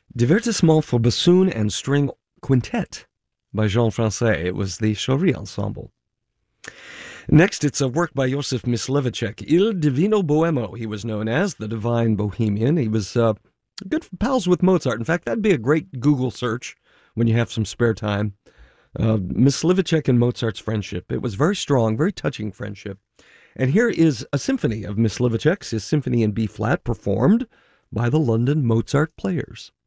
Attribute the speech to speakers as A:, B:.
A: Divertissement for Bassoon and String Quintet by Jean Francais. It was the Chaury Ensemble. Next, it's a work by Josef Myslivacek, Il Divino Boemo. He was known as the Divine Bohemian. He was good pals with Mozart. In fact, that'd be a great Google search when you have some spare time. Myslivacek and Mozart's friendship. It was very strong, very touching friendship. And here is a symphony of Myslivacek's, his Symphony in B-flat, performed by the London Mozart Players.